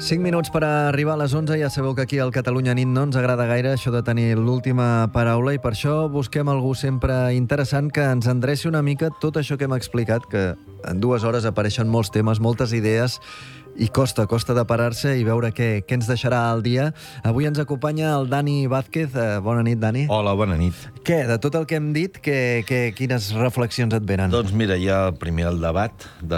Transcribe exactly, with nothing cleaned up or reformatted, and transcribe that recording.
cinc minuts per arribar a les onze. Ja sabeu que aquí al Catalunya Nit no ens agrada gaire això de tenir l'última paraula i per això busquem algú sempre interessant que ens endreci una mica tot això que hem explicat, que en dues hores apareixen molts temes, moltes idees, i costa, costa de parar-se i veure què, què ens deixarà el dia. Avui ens acompanya el Dani Vázquez. Eh, bona nit, Dani. Hola, bona nit. Què, de tot el que hem dit, que, que, quines reflexions et venen? Doncs mira, hi ha primer el debat de